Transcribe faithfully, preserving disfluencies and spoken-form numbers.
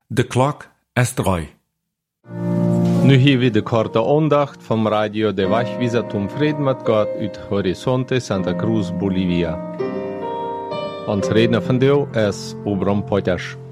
De klok is drei. Nu hier weer de korte aandacht van Radio de Waschwieser zum Frieden mit Gott uit Horizonte Santa Cruz, Bolivia. Ons redner vandaag is Obram Potash.